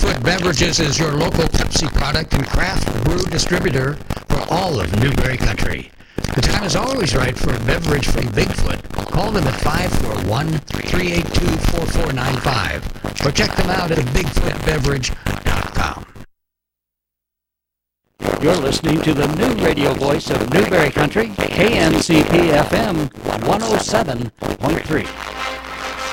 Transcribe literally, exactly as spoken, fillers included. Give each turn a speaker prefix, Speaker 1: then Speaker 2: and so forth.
Speaker 1: Bigfoot Beverages is your local Pepsi product and craft brew distributor for all of Newberry Country. The time is always right for a beverage from Bigfoot. Call them at five four one, three eight two, four four nine five or check them out at bigfoot beverage dot com.
Speaker 2: You're listening to the new radio voice of Newberry Country, K N C P F M one oh seven point three.